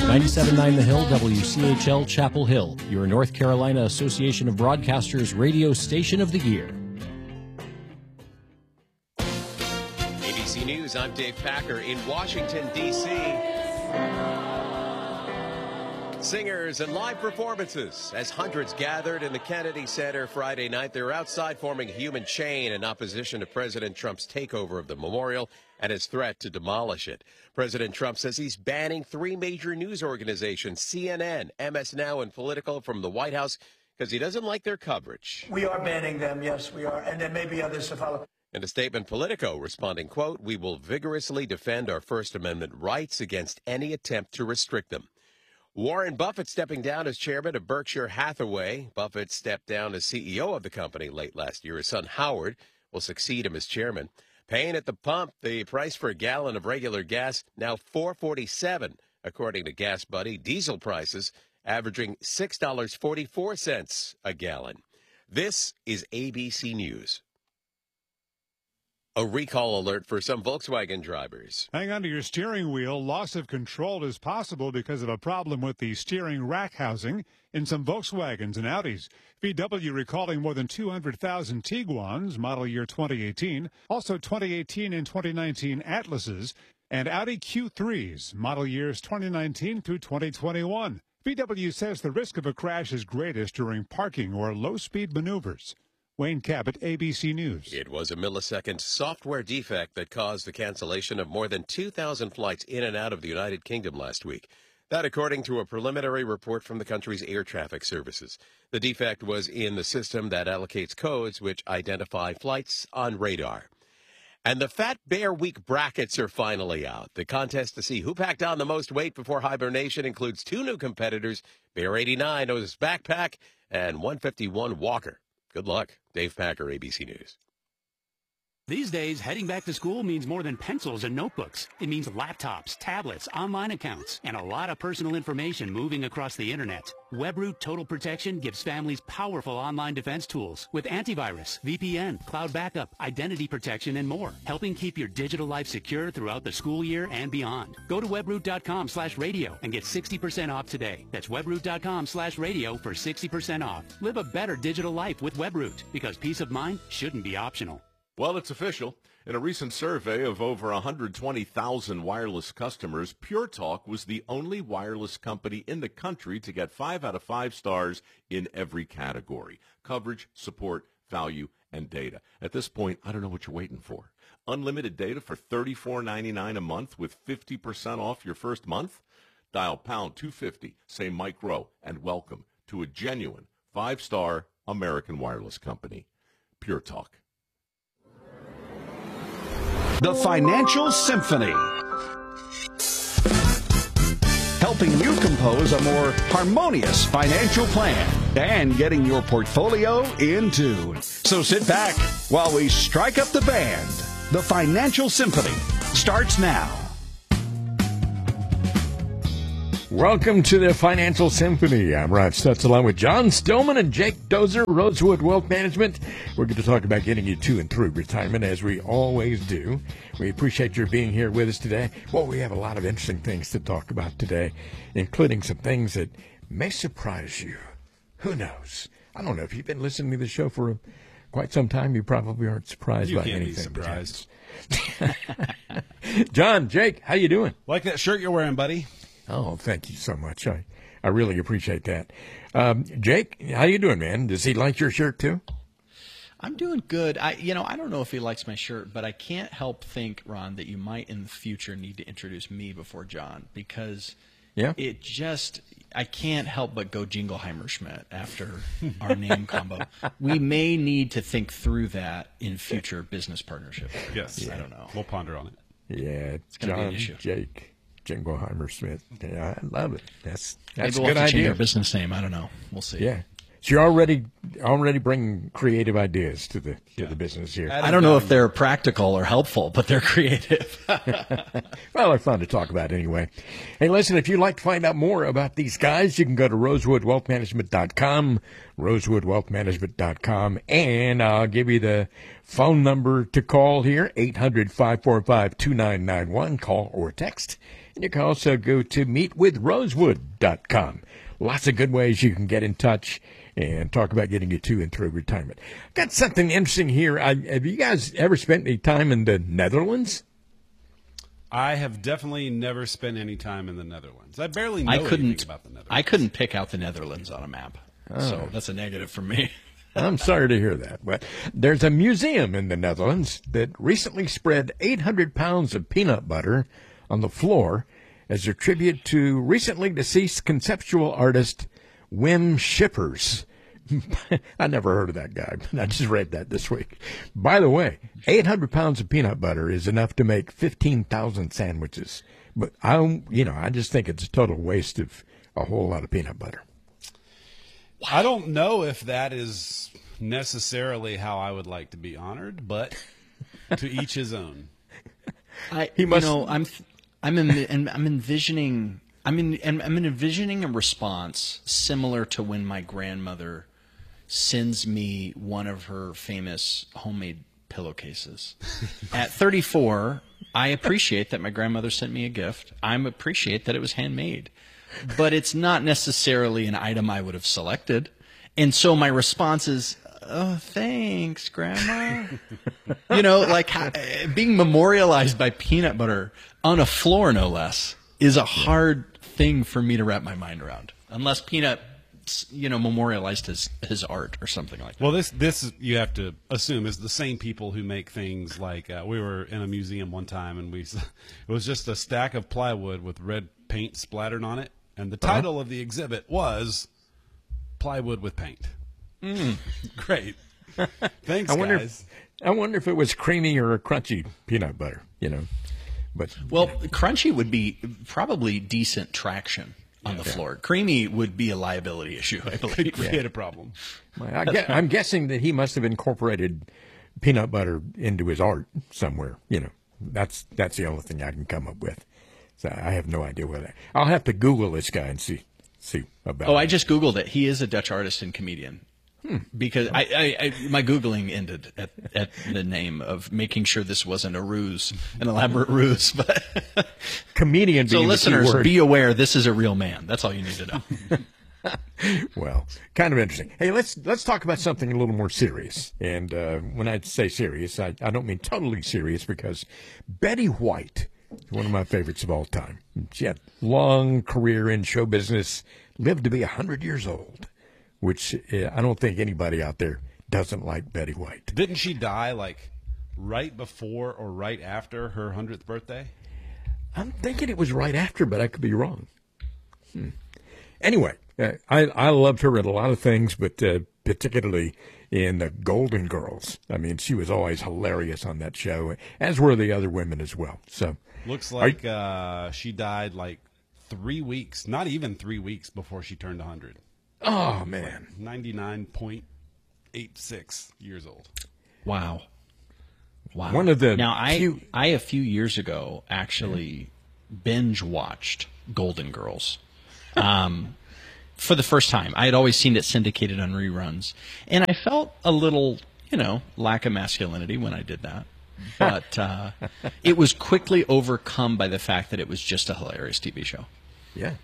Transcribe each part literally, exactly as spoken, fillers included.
ninety-seven point nine The Hill, W C H L Chapel Hill, your North Carolina Association of Broadcasters radio station of the year. A B C News, I'm Dave Packer in Washington, D C Singers and live performances as hundreds gathered in the Kennedy Center Friday night. They were outside forming a human chain in opposition to President Trump's takeover of the memorial and his threat to demolish it. President Trump says he's banning three major news organizations, C N N, M S Now, and Politico, from the White House because he doesn't like their coverage. We are banning them, yes, we are, and there may be others to follow. In a statement, Politico responding, quote, "We will vigorously defend our First Amendment rights against any attempt to restrict them." Warren Buffett stepping down as chairman of Berkshire Hathaway. Buffett stepped down as C E O of the company late last year. His son Howard will succeed him as chairman. Pain at the pump. The price for a gallon of regular gas now four forty-seven, according to Gas Buddy. Diesel prices averaging six dollars and forty-four cents a gallon. This is A B C News. A recall alert for some Volkswagen drivers. Hang on to your steering wheel. Loss of control is possible because of a problem with the steering rack housing in some Volkswagens and Audis. V W recalling more than two hundred thousand Tiguans, model year twenty eighteen, also twenty eighteen and twenty nineteen Atlases, and Audi Q threes, model years twenty nineteen through twenty twenty-one. V W says the risk of a crash is greatest during parking or low-speed maneuvers. Wayne Cabot, A B C News. It was a millisecond software defect that caused the cancellation of more than two thousand flights in and out of the United Kingdom last week. That according to a preliminary report from the country's air traffic services. The defect was in the system that allocates codes which identify flights on radar. And the Fat Bear Week brackets are finally out. The contest to see who packed on the most weight before hibernation includes two new competitors, Bear eighty-nine, known as Backpack, and one fifty-one Walker. Good luck. Dave Packer, A B C News. These days, heading back to school means more than pencils and notebooks. It means laptops, tablets, online accounts, and a lot of personal information moving across the internet. WebRoot Total Protection gives families powerful online defense tools with antivirus, V P N, cloud backup, identity protection, and more, helping keep your digital life secure throughout the school year and beyond. Go to webroot.com slash radio and get sixty percent off today. That's webroot.com slash radio for sixty percent off. Live a better digital life with WebRoot, because peace of mind shouldn't be optional. Well, it's official. In a recent survey of over one hundred twenty thousand wireless customers, Pure Talk was the only wireless company in the country to get five out of five stars in every category: coverage, support, value, and data. At this point, I don't know what you're waiting for. Unlimited data for thirty-four ninety-nine a month with fifty percent off your first month? Dial pound two fifty, say Mike Rowe, and welcome to a genuine five-star American wireless company. Pure Talk. The Financial Symphony, helping you compose a more harmonious financial plan and getting your portfolio in tune. So sit back while we strike up the band. The Financial Symphony starts now. Welcome to the Financial Symphony. I'm Rod Stutz along with John Stillman and Jake Dozer, Rosewood Wealth Management. We're going to talk about getting you to and through retirement, as we always do. We appreciate your being here with us today. Well, we have a lot of interesting things to talk about today, including some things that may surprise you. Who knows? I don't know. If you've been listening to the show for quite some time, you probably aren't surprised you by can't anything. Be surprised. John, Jake, how you doing? Like that shirt you're wearing, buddy. Oh, thank you so much. I, I really appreciate that. Um, Jake, how you doing, man? Does he like your shirt too? I'm doing good. I, you know, I don't know if he likes my shirt, but I can't help think, Ron, that you might in the future need to introduce me before John, because yeah. it just, I can't help but go Jingleheimer Schmidt after our name combo. We may need to think through that in future business partnerships. Yes. Yeah. I don't know. We'll ponder on it. Yeah. It's going to be an John, issue. Jake. Jingleheimer Smith. Yeah, I love it. That's that's Maybe a good we'll have to change idea. our business name. I don't know. We'll see. Yeah. So you're already already bringing creative ideas to the to yeah. the business here. I don't know if they're practical or helpful, but they're creative. Well, they're fun to talk about anyway. Hey, listen, if you'd like to find out more about these guys, you can go to rosewood wealth management dot com, rosewood wealth management dot com, and I'll give you the phone number to call here, eight hundred, five four five, two nine nine one. Call or text. And you can also go to meet with rosewood dot com. Lots of good ways you can get in touch and talk about getting you to and through retirement. Got something interesting here. I, have you guys ever spent any time in the Netherlands? I have definitely never spent any time in the Netherlands. I barely know I anything couldn't, about the Netherlands. I couldn't pick out the Netherlands on a map, Oh. so that's a negative for me. I'm sorry to hear that. But there's a museum in the Netherlands that recently spread eight hundred pounds of peanut butter on the floor as a tribute to recently deceased conceptual artist Wim Schippers. I never heard of that guy, but I just read that this week. By the way, eight hundred pounds of peanut butter is enough to make fifteen thousand sandwiches. But I, you know, I just think it's a total waste of a whole lot of peanut butter. I don't know if that is necessarily how I would like to be honored, but to each his own. I, He must- you know, I'm, I'm, en- I'm envisioning, I'm in, and I'm envisioning a response similar to when my grandmother sends me one of her famous homemade pillowcases. At thirty-four, I appreciate that my grandmother sent me a gift. I appreciate that it was handmade, but it's not necessarily an item I would have selected. And so my response is, oh, thanks, Grandma. You know, like how, being memorialized by peanut butter on a floor, no less, is a hard thing for me to wrap my mind around. Unless Peanut, you know, memorialized his, his art or something like that. Well, this this you have to assume is the same people who make things like uh, we were in a museum one time and we it was just a stack of plywood with red paint splattered on it, and the title uh-huh. of the exhibit was Plywood with Paint. Mm, great. Thanks, I wonder guys. If, I wonder if it was creamy or crunchy peanut butter, you know. But well, crunchy would be probably decent traction on the Yeah. floor. Creamy would be a liability issue, I believe. Could create a problem. I guess, I'm guessing that he must have incorporated peanut butter into his art somewhere. You know, that's that's the only thing I can come up with. So I have no idea what that. I'll have to Google this guy and see see about. Oh, it. I just Googled it. He is a Dutch artist and comedian. Hmm. Because I, I, I, my Googling ended at, at the name of making sure this wasn't a ruse, an elaborate ruse. But comedian. So being listeners, the key word. be aware this is a real man. That's all you need to know. Well, kind of interesting. Hey, let's let's talk about something a little more serious. And uh, when I say serious, I, I don't mean totally serious, because Betty White is one of my favorites of all time. She had a long career in show business, lived to be one hundred years old, which uh, I don't think anybody out there doesn't like Betty White. Didn't she die like right before or right after her hundredth birthday? I'm thinking it was right after, but I could be wrong. Hmm. Anyway, uh, I, I loved her in a lot of things, but uh, particularly in the Golden Girls. I mean, she was always hilarious on that show, as were the other women as well. So looks like you, uh, she died like three weeks, not even three weeks before she turned one hundred. Oh, man. Like ninety-nine point eight six years old. Wow. Wow. One of the now, I, few... I, a few years ago, actually binge watched Golden Girls um, for the first time. I had always seen it syndicated on reruns. And I felt a little, you know, lack of masculinity when I did that. But uh, it was quickly overcome by the fact that it was just a hilarious T V show. Yeah.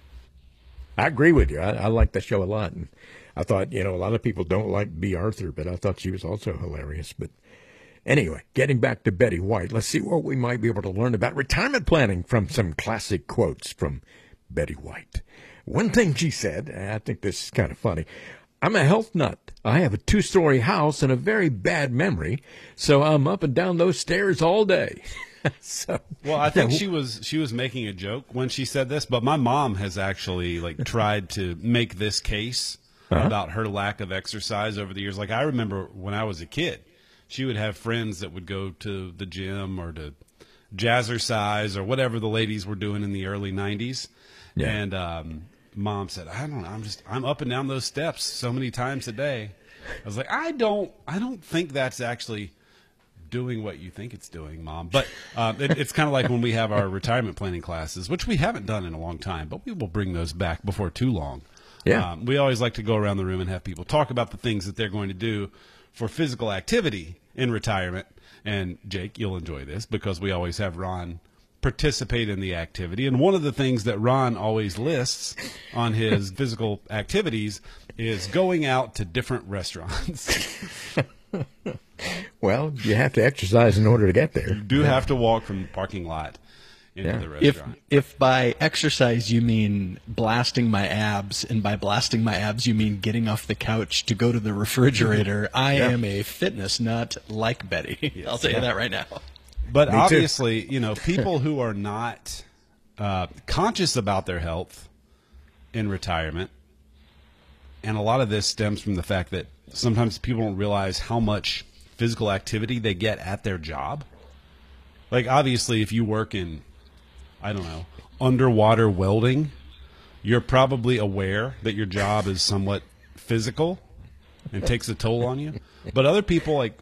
I agree with you. I, I like that show a lot. And I thought, you know, a lot of people don't like Bea Arthur, but I thought she was also hilarious. But anyway, getting back to Betty White, let's see what we might be able to learn about retirement planning from some classic quotes from Betty White. One thing she said, and I think this is kind of funny, I'm a health nut. I have a two-story house and a very bad memory, so I'm up and down those stairs all day. So, well, I think she was she was making a joke when she said this, but my mom has actually like tried to make this case uh-huh. about her lack of exercise over the years. Like I remember when I was a kid, she would have friends that would go to the gym or to jazzercise or whatever the ladies were doing in the early nineties. Yeah. And um, Mom said, I don't know, I'm just I'm up and down those steps so many times a day. I was like, I don't I don't think that's actually doing what you think it's doing, Mom. But uh, it, it's kind of like when we have our retirement planning classes, which we haven't done in a long time, but we will bring those back before too long. Yeah. Um, we always like to go around the room and have people talk about the things that they're going to do for physical activity in retirement. And Jake, you'll enjoy this because we always have Ron participate in the activity. And one of the things that Ron always lists on his physical activities is going out to different restaurants. Well, you have to exercise in order to get there. You do yeah. have to walk from the parking lot into yeah. the restaurant. If, if by exercise you mean blasting my abs, and by blasting my abs you mean getting off the couch to go to the refrigerator, I yeah. am a fitness nut like Betty. Yes. I'll tell you yeah. that right now. But Me obviously, too. you know, people who are not uh, conscious about their health in retirement, and a lot of this stems from the fact that sometimes people don't realize how much physical activity they get at their job. Like, obviously, if you work in, I don't know, underwater welding, you're probably aware that your job is somewhat physical and takes a toll on you. But other people, like,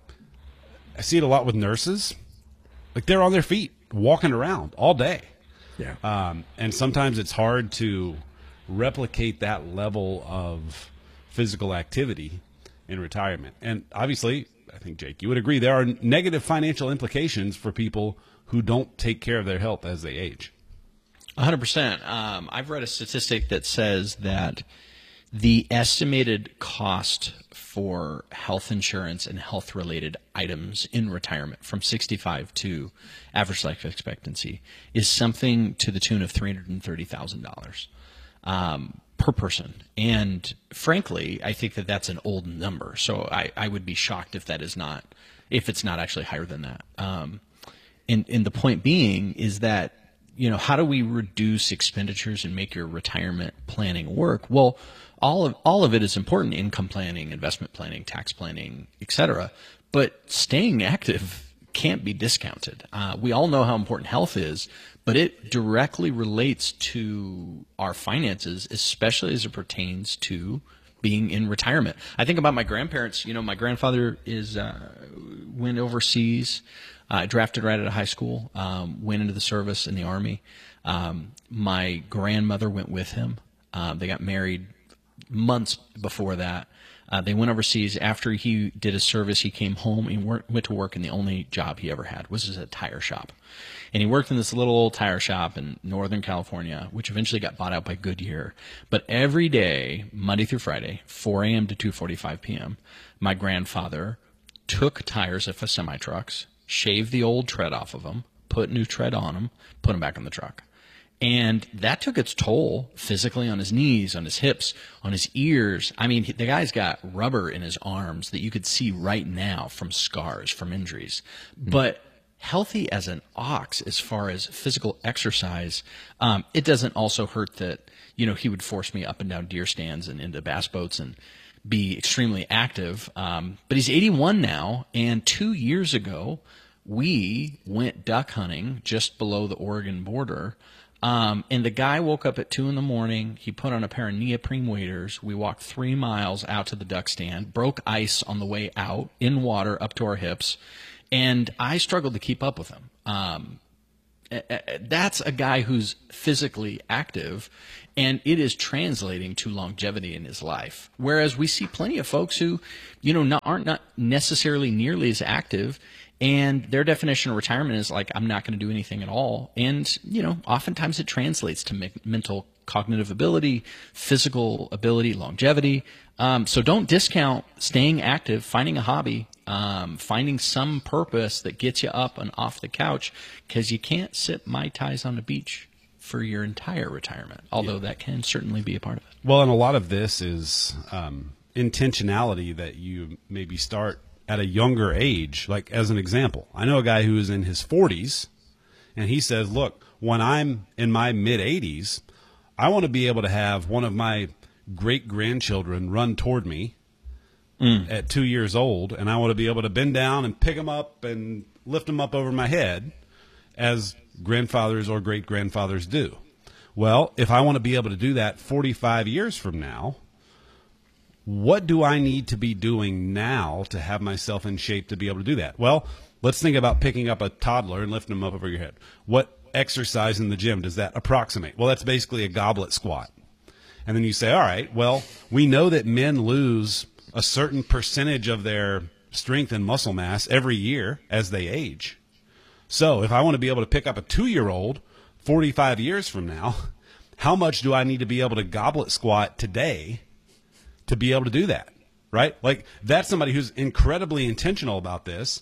I see it a lot with nurses. Like, they're on their feet, walking around all day. Yeah. Um, and sometimes it's hard to replicate that level of physical activity in retirement. And obviously, I think, Jake, you would agree, there are negative financial implications for people who don't take care of their health as they age. one hundred percent. Um, I've read a statistic that says that the estimated cost for health insurance and health-related items in retirement from sixty-five to average life expectancy is something to the tune of three hundred thirty thousand dollars um, per person. And frankly, I think that that's an old number. So I, I would be shocked if that is not, if it's not actually higher than that. Um, and, and the point being is that, you know, how do we reduce expenditures and make your retirement planning work? Well, all of all of it is important: income planning, investment planning, tax planning, et cetera. But staying active can't be discounted. Uh, we all know how important health is, but it directly relates to our finances, especially as it pertains to being in retirement. I think about my grandparents. You know, my grandfather is uh, went overseas, uh, drafted right out of high school, um, went into the service in the Army. Um, my grandmother went with him. Uh, they got married months before that. Uh, they went overseas. After he did his service, he came home and wor- went to work, and the only job he ever had was at a tire shop. And he worked in this little old tire shop in Northern California, which eventually got bought out by Goodyear. But every day, Monday through Friday, four a.m. to two forty-five p.m., my grandfather took tires off of semi-trucks, shaved the old tread off of them, put new tread on them, put them back on the truck. And that took its toll physically on his knees, on his hips, on his ears. I mean, the guy's got rubber in his arms that you could see right now from scars, from injuries. Mm-hmm. But healthy as an ox as far as physical exercise, um, it doesn't also hurt that, you know, he would force me up and down deer stands and into bass boats and be extremely active. Um, but he's eighty-one now, and two years ago, we went duck hunting just below the Oregon border. Um, and the guy woke up at two in the morning. He put on a pair of neoprene waders. We walked three miles out to the duck stand, broke ice on the way out in water up to our hips. And I struggled to keep up with him. Um, that's a guy who's physically active, and it is translating to longevity in his life. Whereas we see plenty of folks who, you know, not, aren't not necessarily nearly as active, and their definition of retirement is like, I'm not going to do anything at all. And, you know, oftentimes it translates to me- mental cognitive ability, physical ability, longevity. Um, so don't discount staying active, finding a hobby, um, finding some purpose that gets you up and off the couch, because you can't sip Mai Tais on the beach for your entire retirement, although yeah. that can certainly be a part of it. Well, and a lot of this is um, intentionality that you maybe start at a younger age. Like, as an example, I know a guy who is in his forties, and he says, look, when I'm in my mid-eighties, I want to be able to have one of my great-grandchildren run toward me mm. at two years old, and I want to be able to bend down and pick them up and lift them up over my head as grandfathers or great-grandfathers do. Well, if I want to be able to do that forty-five years from now, what do I need to be doing now to have myself in shape to be able to do that? Well, let's think about picking up a toddler and lifting them up over your head. What exercise in the gym does that approximate? Well, that's basically a goblet squat. And then you say, all right, well, we know that men lose a certain percentage of their strength and muscle mass every year as they age. So if I want to be able to pick up a two-year-old forty-five years from now, how much do I need to be able to goblet squat today to be able to do that, right? Like, that's somebody who's incredibly intentional about this,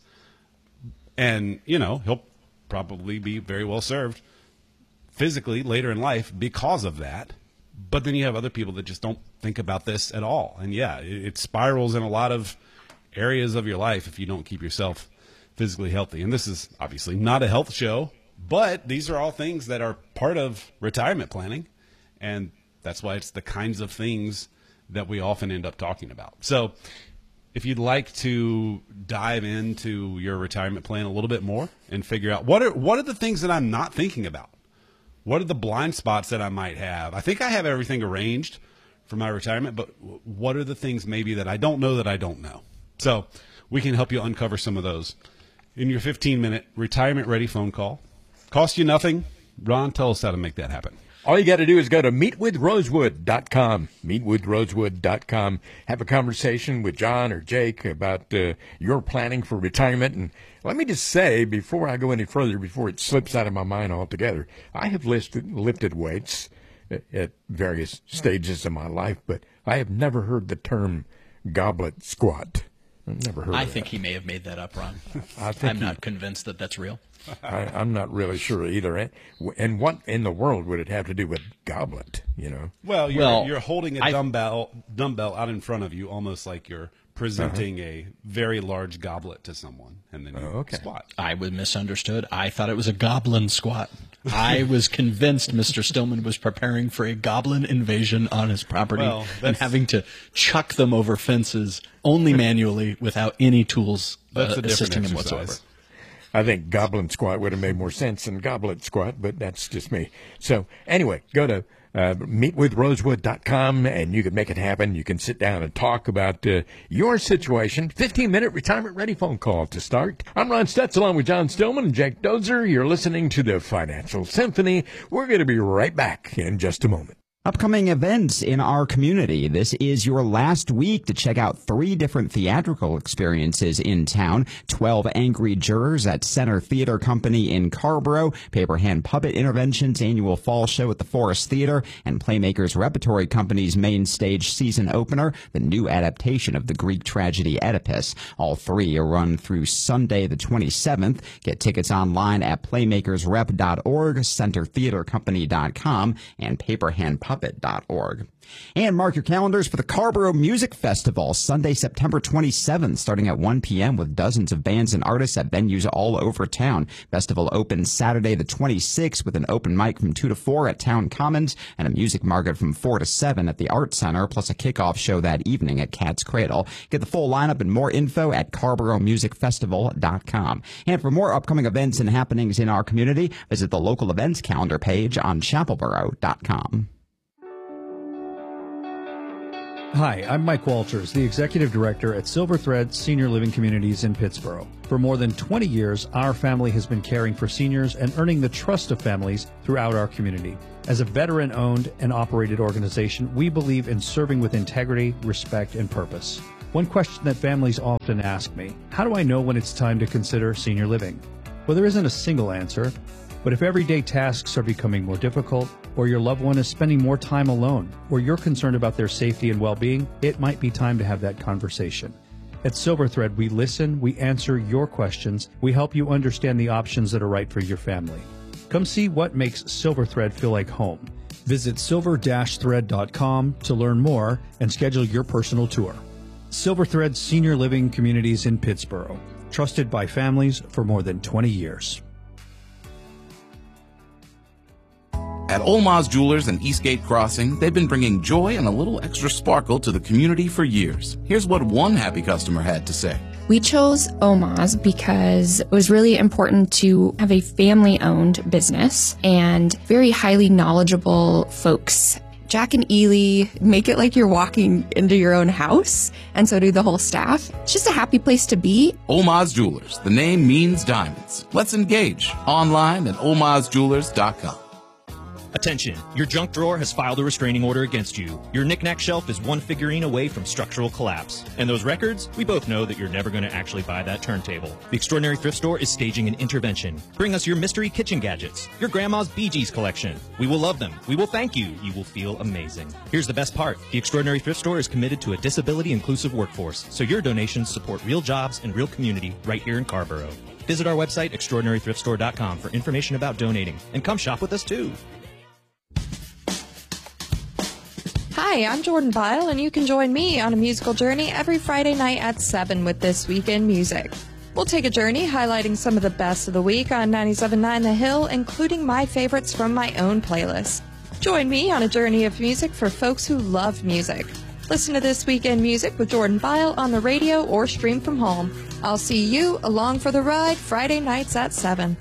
and, you know, he'll probably be very well served physically later in life because of that. But then you have other people that just don't think about this at all. And, yeah, it, it spirals in a lot of areas of your life if you don't keep yourself physically healthy. And this is obviously not a health show, but these are all things that are part of retirement planning, and that's why it's the kinds of things that we often end up talking about. So if you'd like to dive into your retirement plan a little bit more and figure out what are what are the things that I'm not thinking about, what are the blind spots that I might have? I think I have everything arranged for my retirement, but what are the things maybe that I don't know that I don't know? So we can help you uncover some of those in your fifteen-minute retirement-ready phone call. Cost you nothing. Ron, tell us how to make that happen. All you got to do is go to meet with rosewood dot com, meet with rosewood dot com. Have a conversation with John or Jake about uh, your planning for retirement. And let me just say, before I go any further, before it slips out of my mind altogether, I have listed, lifted weights at, at various stages of my life, but I have never heard the term goblet squat. I've never heard I of think that. he may have made that up, Ron. I think I'm he, not convinced that that's real. I, I'm not really sure either. And what in the world would it have to do with goblet, you know? Well, you're, Well, you're holding a I- dumbbell dumbbell out in front of you, almost like you're presenting uh-huh. a very large goblet to someone, and then you Oh, okay. squat. I was misunderstood. I thought it was a goblin squat. I was convinced Mister Stillman was preparing for a goblin invasion on his property Well, and that's- having to chuck them over fences only manually without any tools That's uh, a different assisting him exercise. whatsoever. I think goblin squat would have made more sense than goblet squat, but that's just me. So anyway, go to uh, meet with rosewood dot com, and you can make it happen. You can sit down and talk about uh, your situation. fifteen-minute retirement-ready phone call to start. I'm Ron Stutz, along with John Stillman and Jake Dozer. You're listening to the Financial Symphony. We're going to be right back in just a moment. Upcoming events in our community. This is your last week to check out three different theatrical experiences in town. twelve Angry Jurors at Center Theater Company in Carrboro, Paper Hand Puppet Intervention's annual fall show at the Forest Theater, and Playmakers Repertory Company's main stage season opener, the new adaptation of the Greek tragedy Oedipus. All three are run through Sunday the twenty-seventh. Get tickets online at playmakers rep dot org, center theater company dot com, and paperhand puppet dot org. And mark your calendars for the Carrboro Music Festival, Sunday, September twenty-seventh, starting at one p.m. with dozens of bands and artists at venues all over town. Festival opens Saturday the twenty-sixth with an open mic from two to four at Town Commons and a music market from four to seven at the Art Center, plus a kickoff show that evening at Cat's Cradle. Get the full lineup and more info at carrboro music festival dot com. And for more upcoming events and happenings in our community, visit the local events calendar page on chapelboro dot com. Hi, I'm Mike Walters, the Executive Director at Silver Thread Senior Living Communities in Pittsboro. For more than twenty years, our family has been caring for seniors and earning the trust of families throughout our community. As a veteran-owned and operated organization, we believe in serving with integrity, respect, and purpose. One question that families often ask me, how do I know when it's time to consider senior living? Well, there isn't a single answer, but if everyday tasks are becoming more difficult, or your loved one is spending more time alone, or you're concerned about their safety and well-being, it might be time to have that conversation. At Silver Thread, we listen, we answer your questions, we help you understand the options that are right for your family. Come see what makes Silver Thread feel like home. Visit silver dash thread dot com to learn more and schedule your personal tour. Silver Thread Senior Living Communities in Pittsboro, trusted by families for more than twenty years. At Olmaz Jewelers and Eastgate Crossing, they've been bringing joy and a little extra sparkle to the community for years. Here's what one happy customer had to say. We chose Olmaz because it was really important to have a family-owned business and very highly knowledgeable folks. Jack and Ely make it like you're walking into your own house, and so do the whole staff. It's just a happy place to be. Olmaz Jewelers. The name means diamonds. Let's engage online at olmaz jewelers dot com. Attention, your junk drawer has filed a restraining order against you. Your knick-knack shelf is one figurine away from structural collapse. And those records? We both know that you're never going to actually buy that turntable. The Extraordinary Thrift Store is staging an intervention. Bring us your mystery kitchen gadgets, your grandma's Bee Gees collection. We will love them. We will thank you. You will feel amazing. Here's the best part. The Extraordinary Thrift Store is committed to a disability-inclusive workforce, so your donations support real jobs and real community right here in Carborough. Visit our website, extraordinary thrift store dot com, for information about donating. And come shop with us, too. Hi, I'm Jordan Bile, and you can join me on a musical journey every Friday night at seven with This Week in Music. We'll take a journey highlighting some of the best of the week on ninety-seven point nine The Hill, including my favorites from my own playlist. Join me on a journey of music for folks who love music. Listen to This Week in Music with Jordan Bile on the radio or stream from home. I'll see you along for the ride Friday nights at seven.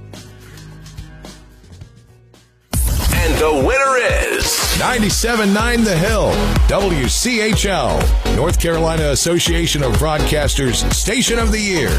And the winner is ninety-seven point nine The Hill, W C H L, North Carolina Association of Broadcasters Station of the Year.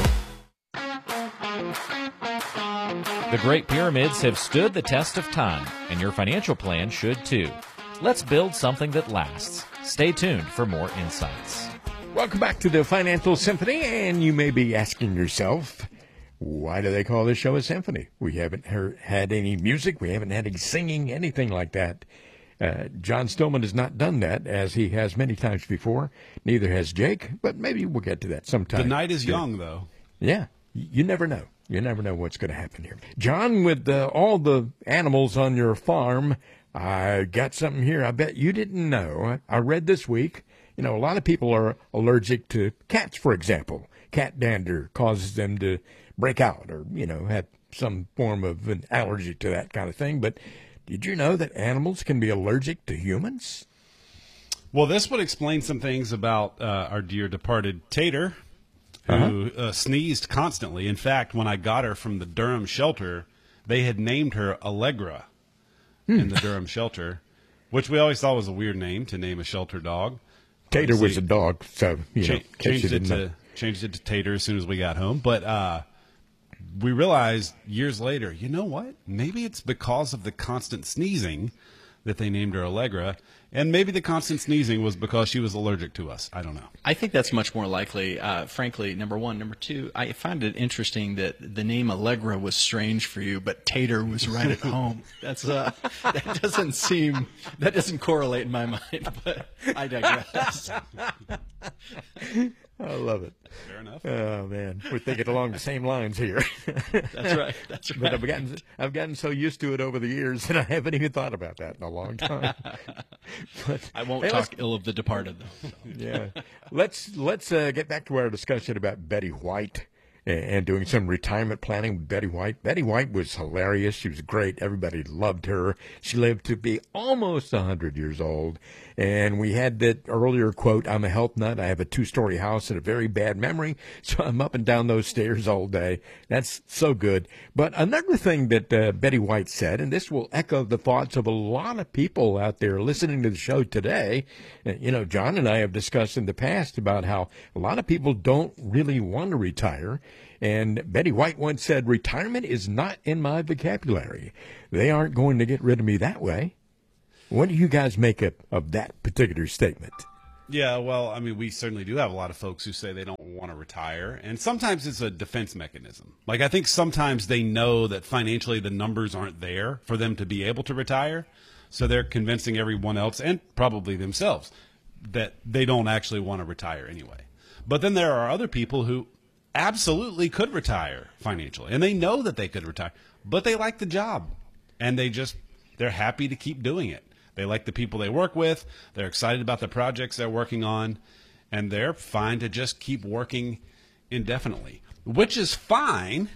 The Great Pyramids have stood the test of time, and your financial plan should too. Let's build something that lasts. Stay tuned for more insights. Welcome back to the Financial Symphony, and you may be asking yourself, why do they call this show a symphony? We haven't heard, had any music. We haven't had any singing, anything like that. Uh, John Stillman has not done that, as he has many times before. Neither has Jake, but maybe we'll get to that sometime. The night is young, though. Yeah, you never know. You never know what's going to happen here. John, with uh, all the animals on your farm, I got something here I bet you didn't know. I read this week, you know, a lot of people are allergic to cats, for example. Cat dander causes them to break out or, you know, have some form of an allergy to that kind of thing. But did you know that animals can be allergic to humans? Well, this would explain some things about uh, our dear departed Tater, who uh-huh. uh, sneezed constantly. In fact, when I got her from the Durham shelter, they had named her Allegra hmm. in the Durham shelter, which we always thought was a weird name to name a shelter dog. Tater Obviously, was a dog, so you cha- know, changed it to know. changed it to Tater as soon as we got home. But uh, we realized years later, you know what? Maybe it's because of the constant sneezing that they named her Allegra, and maybe the constant sneezing was because she was allergic to us. I don't know. I think that's much more likely, uh, frankly, number one. Number two, I find it interesting that the name Allegra was strange for you, but Tater was right at home. That's uh, that doesn't seem, that doesn't correlate in my mind, but I digress. I love it. Fair enough. Oh man, we're thinking along the same lines here. That's right. That's right. But I've gotten I've gotten so used to it over the years that I haven't even thought about that in a long time. But, I won't hey, talk ill of the departed, though. Yeah, let's let's uh, get back to our discussion about Betty White and, and doing some retirement planning with Betty White. Betty White was hilarious. She was great. Everybody loved her. She lived to be almost one hundred years old. And we had that earlier quote, I'm a health nut. I have a two-story house and a very bad memory, so I'm up and down those stairs all day. That's so good. But another thing that uh, Betty White said, and this will echo the thoughts of a lot of people out there listening to the show today. Uh, you know, John and I have discussed in the past about how a lot of people don't really want to retire. And Betty White once said, retirement is not in my vocabulary. They aren't going to get rid of me that way. What do you guys make of, of that particular statement? Yeah, well, I mean, we certainly do have a lot of folks who say they don't want to retire. And sometimes it's a defense mechanism. Like, I think sometimes they know that financially the numbers aren't there for them to be able to retire. So they're convincing everyone else, and probably themselves, that they don't actually want to retire anyway. But then there are other people who absolutely could retire financially. And they know that they could retire. But they like the job. And they just, they're happy to keep doing it. They like the people they work with. They're excited about the projects they're working on. And they're fine to just keep working indefinitely, which is fine.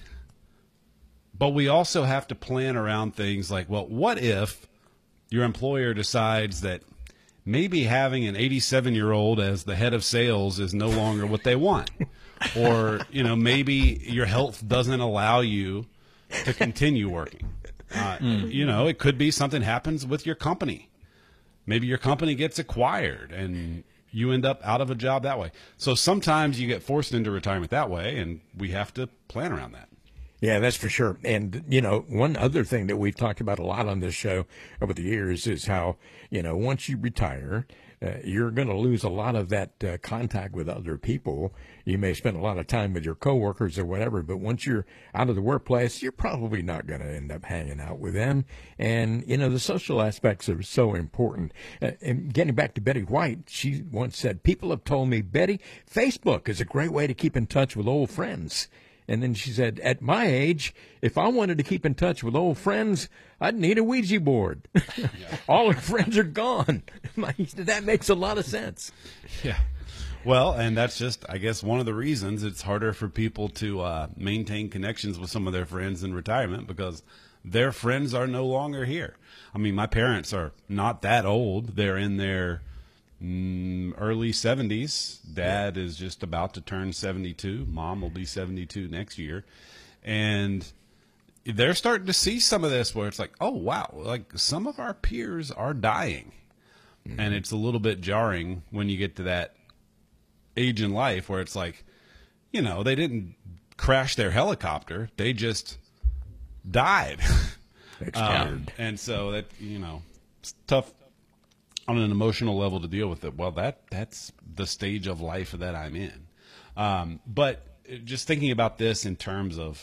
But we also have to plan around things like, well, what if your employer decides that maybe having an eighty-seven-year-old as the head of sales is no longer what they want? Or, you know, maybe your health doesn't allow you to continue working. Uh, mm. You know, it could be something happens with your company. Maybe your company gets acquired and you end up out of a job that way. So sometimes you get forced into retirement that way, and we have to plan around that. Yeah, that's for sure. And, you know, one other thing that we've talked about a lot on this show over the years is how, you know, once you retire, uh, you're going to lose a lot of that uh, contact with other people. You may spend a lot of time with your coworkers or whatever, but once you're out of the workplace, you're probably not going to end up hanging out with them. And, you know, the social aspects are so important. Uh, and getting back to Betty White, she once said, people have told me, Betty, Facebook is a great way to keep in touch with old friends. And then she said, at my age, if I wanted to keep in touch with old friends, I'd need a Ouija board. All her friends are gone. That makes a lot of sense. Yeah. Well, and that's just, I guess, one of the reasons it's harder for people to uh, maintain connections with some of their friends in retirement, because their friends are no longer here. I mean, my parents are not that old. They're in their Mm, early seventies. Dad yeah. is just about to turn seventy-two. Mom will be seventy-two next year. And they're starting to see some of this where it's like, oh, wow, like some of our peers are dying. Mm-hmm. And it's a little bit jarring when you get to that age in life where it's like, you know, they didn't crash their helicopter. They just died. um, and so that, you know, it's tough on an emotional level to deal with it. Well, that that's the stage of life that I'm in. Um, but just thinking about this in terms of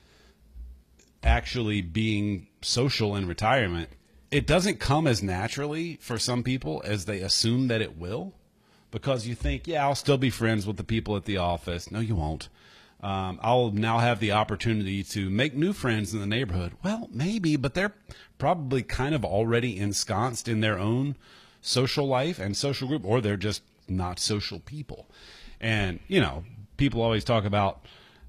actually being social in retirement, it doesn't come as naturally for some people as they assume that it will, because you think, yeah, I'll still be friends with the people at the office. No, you won't. Um, I'll now have the opportunity to make new friends in the neighborhood. Well, maybe, but they're probably kind of already ensconced in their own social life and social group, or they're just not social people. And, you know, people always talk about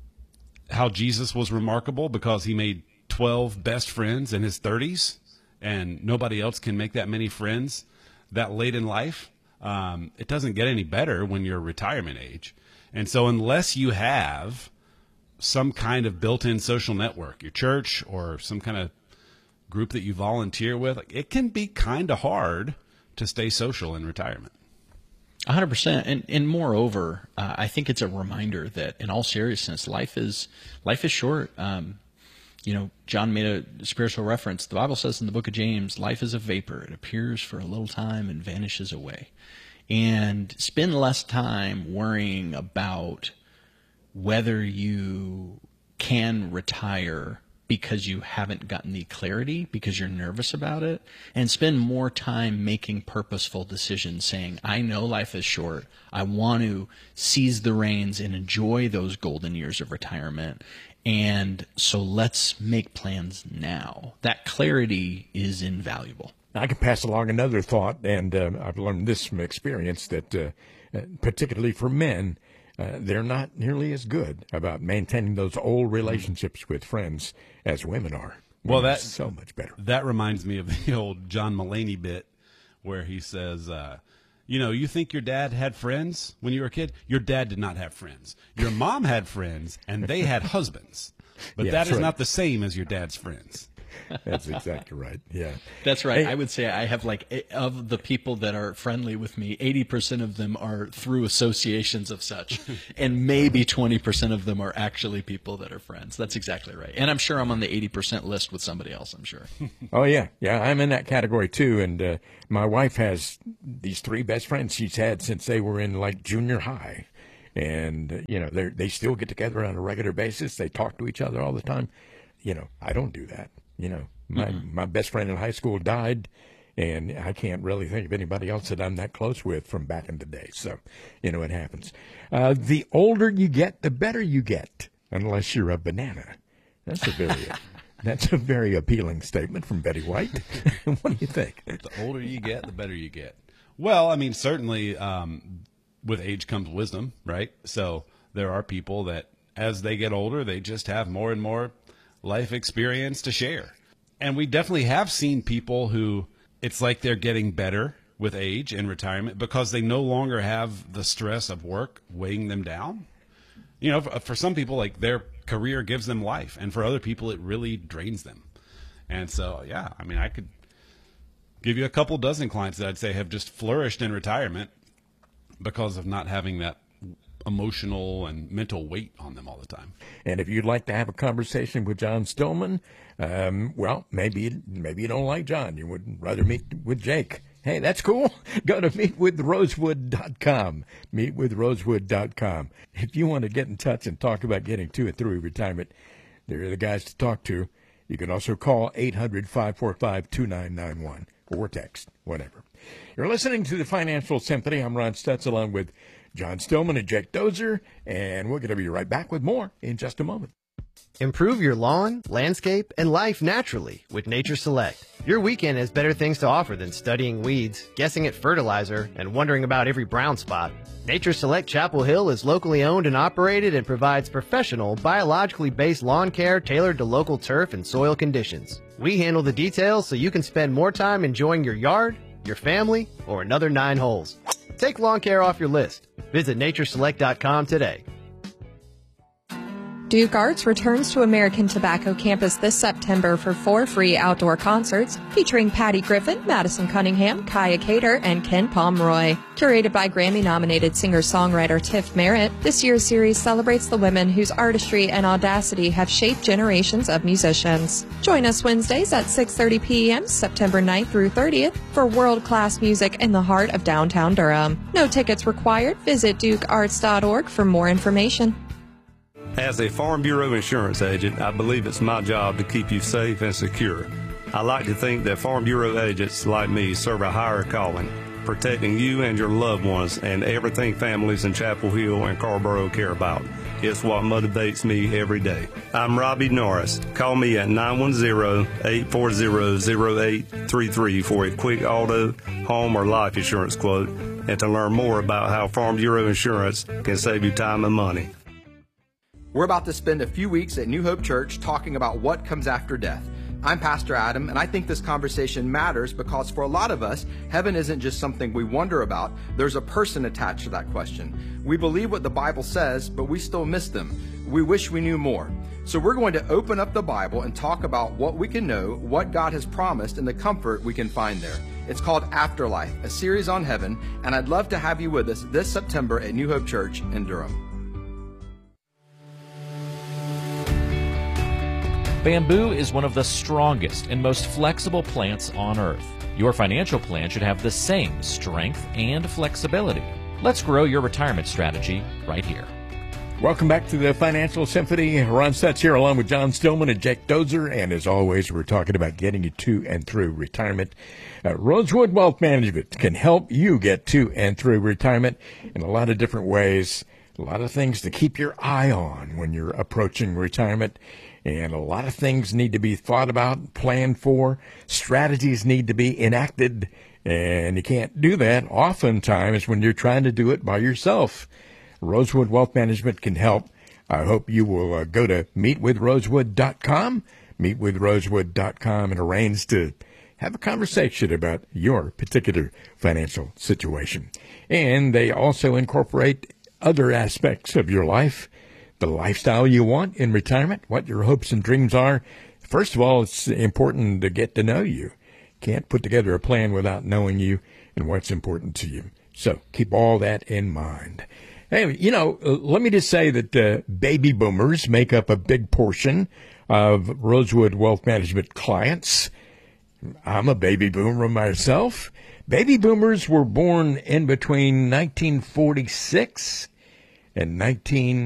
how Jesus was remarkable because he made twelve best friends in his thirties, and nobody else can make that many friends that late in life. Um, it doesn't get any better when you're retirement age. And so unless you have some kind of built-in social network, your church or some kind of group that you volunteer with, it can be kind of hard to stay social in retirement. one hundred percent. And, and moreover, uh, I think it's a reminder that in all seriousness, life is life is short. Um, you know, John made a spiritual reference. The Bible says in the book of James, life is a vapor. It appears for a little time and vanishes away. And spend less time worrying about whether you can retire because you haven't gotten the clarity, because you're nervous about it, and spend more time making purposeful decisions saying, I know life is short. I want to seize the reins and enjoy those golden years of retirement. And so let's make plans now. That clarity is invaluable. I can pass along another thought, and uh, I've learned this from experience, that uh, particularly for men, Uh, they're not nearly as good about maintaining those old relationships with friends as women are. Well, Women that's are so much better. That reminds me of the old John Mulaney bit where he says, uh, you know, you think your dad had friends when you were a kid? Your dad did not have friends. Your mom had friends, and they had husbands. But Yeah, that that's is right. not the same as your dad's friends. That's exactly right. Yeah. That's right. Hey. I would say I have like, eh, of the people that are friendly with me, eighty percent of them are through associations of such, and maybe twenty percent of them are actually people that are friends. That's exactly right. And I'm sure I'm on the eighty percent list with somebody else, I'm sure. Oh, yeah. Yeah, I'm in that category, too. And uh, my wife has these three best friends she's had since they were in, like, junior high. And, uh, you know, they they still get together on a regular basis. They talk to each other all the time. You know, I don't do that. You know, my Mm-mm. my best friend in high school died, and I can't really think of anybody else that I'm that close with from back in the day. So, you know, it happens. Uh, the older you get, the better you get, unless you're a banana. That's a very that's a very appealing statement from Betty White. What do you think? The older you get, the better you get. Well, I mean, certainly um, with age comes wisdom, right? So there are people that as they get older, they just have more and more life experience to share. And we definitely have seen people who it's like they're getting better with age and retirement because they no longer have the stress of work weighing them down. You know, for, for some people, like their career gives them life, and for other people, it really drains them. And so, yeah, I mean, I could give you a couple dozen clients that I'd say have just flourished in retirement because of not having that emotional and mental weight on them all the time. And if you'd like to have a conversation with John Stillman, um, well, maybe maybe you don't like John. You would rather meet with Jake. Hey, that's cool. Go to meet with rosewood dot com. meet with rosewood dot com. If you want to get in touch and talk about getting to and through retirement, they're the guys to talk to. You can also call eight hundred, five four five, two nine nine one or text, whatever. You're listening to the Financial Symphony. I'm Ron Stutz along with John Stillman and Jake Dozer, and we're going to be right back with more in just a moment. Improve your lawn, landscape, and life naturally with Nature Select. Your weekend has better things to offer than studying weeds, guessing at fertilizer, and wondering about every brown spot. Nature Select Chapel Hill is locally owned and operated and provides professional, biologically based lawn care tailored to local turf and soil conditions. We handle the details so you can spend more time enjoying your yard, your family, or another nine holes. Take lawn care off your list. Visit nature select dot com today. Duke Arts returns to American Tobacco Campus this September for four free outdoor concerts featuring Patty Griffin, Madison Cunningham, Kaya Cater, and Ken Pomeroy. Curated by Grammy-nominated singer-songwriter Tiff Merritt, this year's series celebrates the women whose artistry and audacity have shaped generations of musicians. Join us Wednesdays at six thirty p.m. September ninth through thirtieth for world-class music in the heart of downtown Durham. No tickets required. Visit duke arts dot org for more information. As a Farm Bureau insurance agent, I believe it's my job to keep you safe and secure. I like to think that Farm Bureau agents like me serve a higher calling, protecting you and your loved ones and everything families in Chapel Hill and Carrboro care about. It's what motivates me every day. I'm Robbie Norris. Call me at nine one zero, eight four zero, zero eight three three for a quick auto, home, or life insurance quote, and to learn more about how Farm Bureau insurance can save you time and money. We're about to spend a few weeks at New Hope Church talking about what comes after death. I'm Pastor Adam, and I think this conversation matters because for a lot of us, heaven isn't just something we wonder about. There's a person attached to that question. We believe what the Bible says, but we still miss them. We wish we knew more. So we're going to open up the Bible and talk about what we can know, what God has promised, and the comfort we can find there. It's called Afterlife, a series on heaven, and I'd love to have you with us this September at New Hope Church in Durham. Bamboo is one of the strongest and most flexible plants on Earth. Your financial plan should have the same strength and flexibility. Let's grow your retirement strategy right here. Welcome back to the Financial Symphony. Ron Stutz here along with John Stillman and Jake Dozer. And as always, we're talking about getting you to and through retirement. Uh, Rosewood Wealth Management can help you get to and through retirement in a lot of different ways. A lot of things to keep your eye on when you're approaching retirement. And a lot of things need to be thought about, planned for. Strategies need to be enacted. And you can't do that oftentimes when you're trying to do it by yourself. Rosewood Wealth Management can help. I hope you will uh, go to meet with rosewood dot com, meet with rosewood dot com, and arrange to have a conversation about your particular financial situation. And they also incorporate other aspects of your life. The lifestyle you want in retirement, what your hopes and dreams are. First of all, it's important to get to know you. Can't put together a plan without knowing you and what's important to you. So keep all that in mind. Hey, you know, let me just say that uh, baby boomers make up a big portion of Rosewood Wealth Management clients. I'm a baby boomer myself. Baby boomers were born in between nineteen forty-six and nineteen